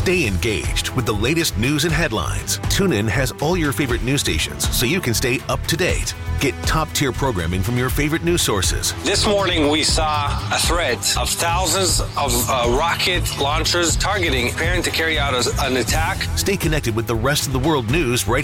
Stay engaged with the latest news and headlines. TuneIn has all your favorite news stations so you can stay up to date. Get top-tier programming from your favorite news sources. This morning, we saw a threat of thousands of rocket launchers targeting, preparing to carry out an attack. Stay connected with the rest of the world news right